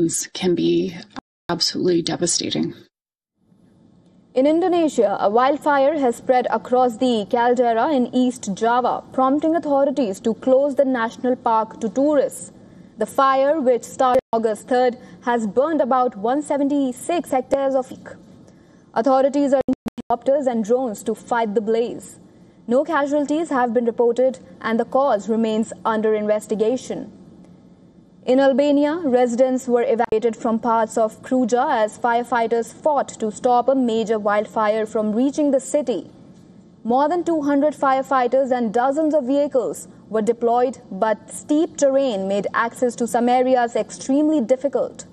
conditions can be absolutely devastating. In Indonesia, a wildfire has spread across the caldera in East Java, prompting authorities to close the national park to tourists. The fire, which started August 3rd, has burned about 176 hectares of land. Authorities are using helicopters and drones to fight the blaze. No casualties have been reported and the cause remains under investigation. In Albania, residents were evacuated from parts of Kruja as firefighters fought to stop a major wildfire from reaching the city. More than 200 firefighters and dozens of vehicles were deployed, but steep terrain made access to some areas extremely difficult.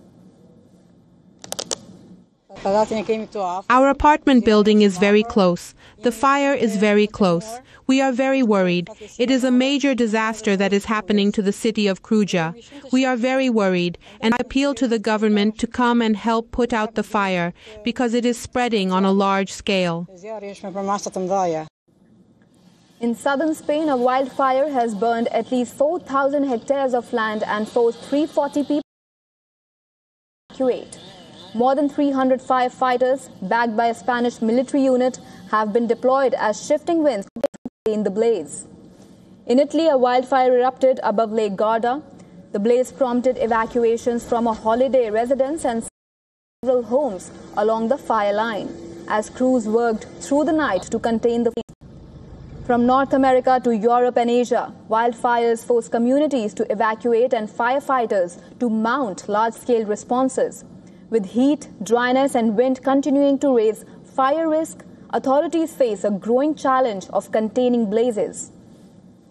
Our apartment building is very close. The fire is very close. We are very worried. It is a major disaster that is happening to the city of Kruja. We are very worried, and I appeal to the government to come and help put out the fire, because it is spreading on a large scale. In southern Spain, a wildfire has burned at least 4,000 hectares of land and forced 340 people to evacuate. More than 300 firefighters, backed by a Spanish military unit, have been deployed as shifting winds contain the blaze. In Italy, a wildfire erupted above Lake Garda. The blaze prompted evacuations from a holiday residence and several homes along the fire line, as crews worked through the night to contain the flames. From North America to Europe and Asia, wildfires forced communities to evacuate and firefighters to mount large-scale responses. With heat, dryness and wind continuing to raise fire risk, authorities face a growing challenge of containing blazes.